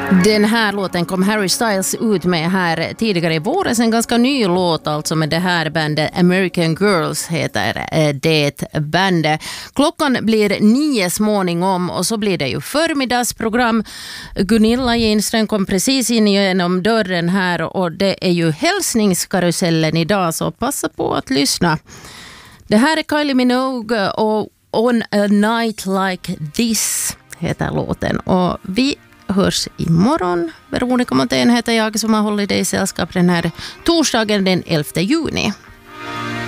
Den här låten kom Harry Styles ut med här tidigare i våras. En ganska ny låt alltså med det här bandet. American Girls heter det bandet. Klockan blir 9 småningom och så blir det ju förmiddagsprogram. Gunilla Ginström kom precis in genom dörren här och det är ju hälsningskarusellen idag, så passa på att lyssna. Det här är Kylie Minogue och On a Night Like This heter låten och vi hörs imorgon. Veronica Montén heter jag som har hållit dig i sällskap den här torsdagen den 11 juni.